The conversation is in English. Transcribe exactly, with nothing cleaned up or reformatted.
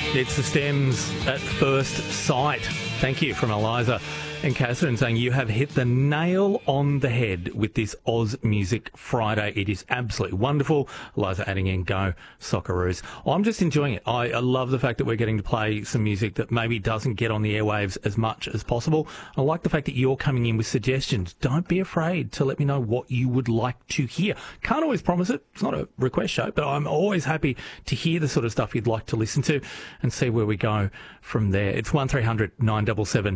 It's the Stems at first sight. Thank you from Eliza and Catherine saying you have hit the nail on the head with this Oz Music Friday. It is absolutely wonderful. Eliza adding in go Socceroos. I'm just enjoying it. I, I love the fact that we're getting to play some music that maybe doesn't get on the airwaves as much as possible. I like the fact that you're coming in with suggestions. Don't be afraid to let me know what you would like to hear. Can't always promise it. It's not a request show, but I'm always happy to hear the sort of stuff you'd like to listen to and see where we go from there. It's one three hundred nine seven seven